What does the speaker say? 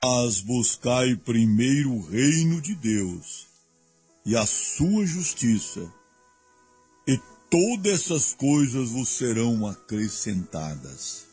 Mas buscai primeiro o reino de Deus e a sua justiça, e todas essas coisas vos serão acrescentadas.